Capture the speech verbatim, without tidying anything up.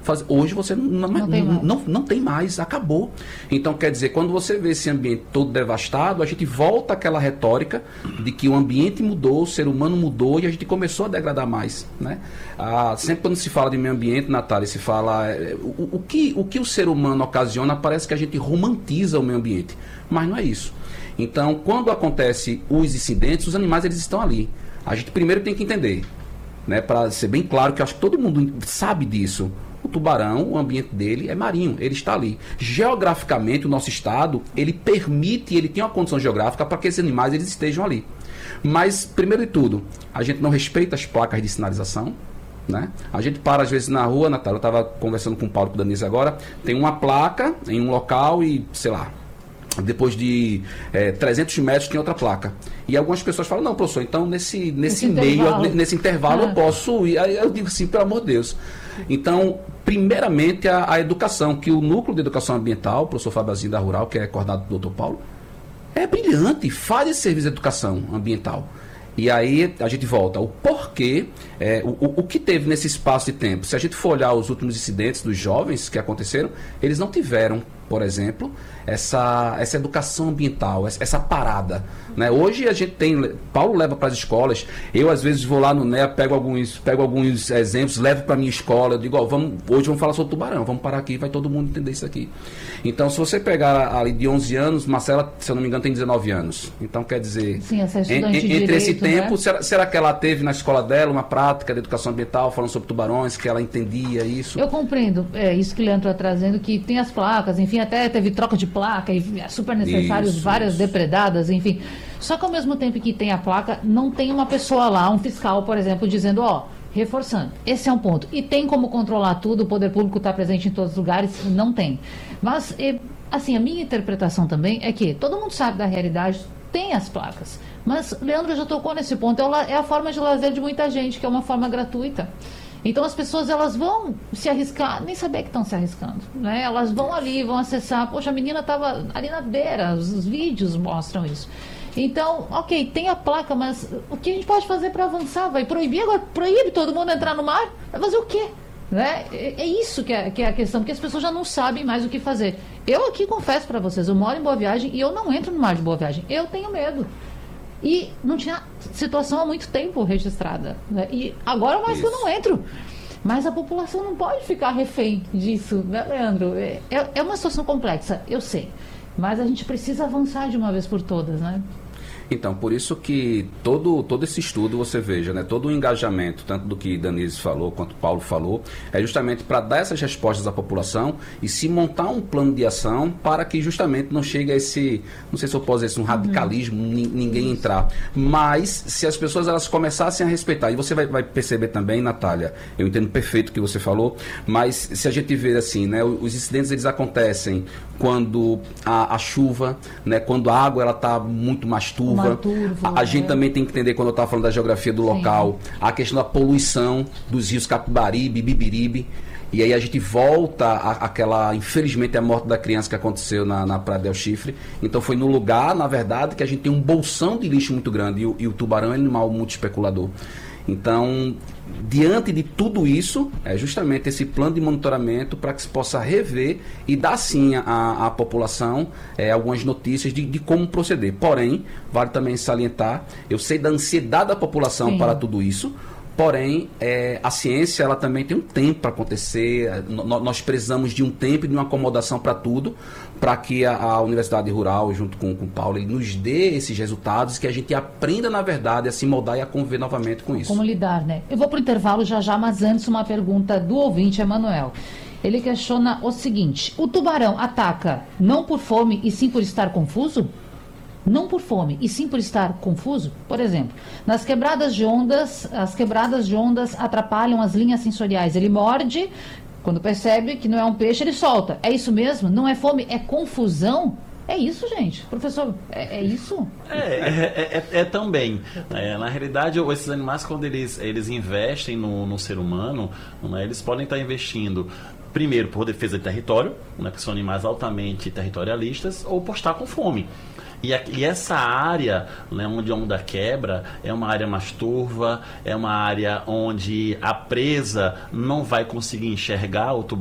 fazer. Hoje você não, não, Não tem mais. não, não tem mais, acabou. Então, quer dizer, quando você vê esse ambiente todo devastado, a gente volta àquela retórica de que o ambiente mudou, o ser humano mudou e a gente começou a degradar mais, né? Ah, sempre quando se fala de meio ambiente, Natália, se fala... É, o, o, que, o que o ser humano ocasiona, parece que a gente romantiza o meio ambiente, mas não é isso. Então, quando acontece os incidentes, os animais eles estão ali. A gente primeiro tem que entender, né, para ser bem claro, que eu acho que todo mundo sabe disso. O tubarão, o ambiente dele é marinho, ele está ali. Geograficamente, o nosso estado, ele permite, ele tem uma condição geográfica para que esses animais eles estejam ali. Mas, primeiro de tudo, a gente não respeita as placas de sinalização, né? A gente para às vezes na rua, Natália, eu estava conversando com o Paulo e com o Danise agora, tem uma placa em um local e, sei lá, depois de é, trezentos metros tem outra placa. E algumas pessoas falam, não, professor, então nesse, nesse meio, intervalo. nesse intervalo ah. eu posso ir. Aí eu digo assim, pelo amor de Deus. Então, primeiramente, a, a educação, que o núcleo de educação ambiental, o professor Fábio Azinho da Rural, que é coordenado do doutor Paulo, é brilhante, faz esse serviço de educação ambiental. E aí a gente volta, o porquê, é, o, o, o que teve nesse espaço de tempo. Se a gente for olhar os últimos incidentes dos jovens que aconteceram, eles não tiveram, por exemplo, essa, essa educação ambiental, essa, essa parada, né? Hoje a gente tem, Paulo leva para as escolas, eu às vezes vou lá no N E A, pego alguns, pego alguns exemplos, levo para a minha escola, eu digo, ó, vamos, hoje vamos falar sobre tubarão, vamos parar aqui, vai todo mundo entender isso aqui. Então, se você pegar ali de onze anos, Marcela, se eu não me engano, tem dezenove anos. Então, quer dizer, Sim, essa en, en, entre direito, esse tempo, né? será, será que ela teve na escola dela uma prática de educação ambiental, falando sobre tubarões, que ela entendia isso? Eu compreendo, é isso que o Leandro está trazendo, que tem as placas, enfim, até teve troca de placa, e é super necessário, Isso, várias isso. depredadas, enfim. Só que ao mesmo tempo que tem a placa, não tem uma pessoa lá, um fiscal, por exemplo, dizendo, ó, reforçando, esse é um ponto. E tem como controlar tudo, o poder público está presente em todos os lugares? Não tem. Mas, assim, a minha interpretação também é que todo mundo sabe da realidade, tem as placas. Mas, Leandro já tocou nesse ponto, é a forma de lazer de muita gente, que é uma forma gratuita. Então as pessoas elas vão se arriscar, nem saber que estão se arriscando, né? Elas vão ali, vão acessar, poxa, a menina estava ali na beira, os, os vídeos mostram isso. Então, ok, tem a placa, mas o que a gente pode fazer para avançar? Vai proibir agora? Proíbe todo mundo entrar no mar? Vai fazer o quê? Né? É, é isso que é, que é a questão, porque as pessoas já não sabem mais o que fazer. Eu aqui confesso para vocês, eu moro em Boa Viagem e eu não entro no mar de Boa Viagem, eu tenho medo. E não tinha situação há muito tempo registrada, né? E agora mais que eu não entro. Mas a população não pode ficar refém disso, né, Leandro? É, é uma situação complexa, eu sei. Mas a gente precisa avançar de uma vez por todas, né? Então, por isso que todo, todo esse estudo, você veja, né, todo o engajamento, tanto do que Danise falou quanto Paulo falou, é justamente para dar essas respostas à população e se montar um plano de ação para que justamente não chegue a esse, não sei se eu posso dizer, um radicalismo, uhum. ninguém entrar. Mas se as pessoas elas começassem a respeitar, e você vai, vai perceber também, Natália, eu entendo perfeito o que você falou, mas se a gente ver assim, né, os incidentes eles acontecem quando a, a chuva, né, quando a água ela está muito mais turva. Turvo, a, a gente é. também tem que entender, quando eu estava falando da geografia do Sim. local, a questão da poluição dos rios Capibaribe, Bibiribe, e aí a gente volta à, àquela, infelizmente, a morte da criança que aconteceu na, na Praia del Chifre. Então foi no lugar, na verdade, que a gente tem um bolsão de lixo muito grande, e o, e o tubarão é um animal muito especulador. Então, diante de tudo isso, é justamente esse plano de monitoramento para que se possa rever e dar sim à, à população é, algumas notícias de, de como proceder. Porém, vale também salientar, eu sei da ansiedade da população sim. para tudo isso, porém, é, a ciência ela também tem um tempo para acontecer, no, nós precisamos de um tempo e de uma acomodação para tudo, para que a, a Universidade Rural, junto com, com o Paulo, ele nos dê esses resultados, que a gente aprenda, na verdade, a se moldar e a conviver novamente com isso. Como lidar, né? Eu vou para o intervalo já já, mas antes uma pergunta do ouvinte, Emanuel. Ele questiona o seguinte: o tubarão ataca não por fome e sim por estar confuso? Não por fome, e sim por estar confuso? Por exemplo, nas quebradas de ondas, as quebradas de ondas atrapalham as linhas sensoriais. Ele morde, quando percebe que não é um peixe, ele solta. É isso mesmo? Não é fome, é confusão? É isso, gente. Professor, é, é isso? É, é, é, é também. É, na realidade, esses animais, quando eles, eles investem no, no ser humano, né, eles podem estar investindo primeiro por defesa de território, né, que são animais altamente territorialistas, ou por estar com fome. E, a, e essa área, né, onde a onda quebra, é uma área mais turva, é uma área onde a presa não vai conseguir enxergar o tubarão